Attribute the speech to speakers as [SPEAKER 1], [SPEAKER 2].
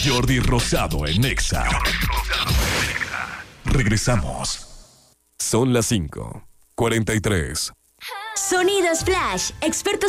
[SPEAKER 1] Jordi Rosado en Nexa. Regresamos. Son las 5:43.
[SPEAKER 2] Sonidos Flash, expertos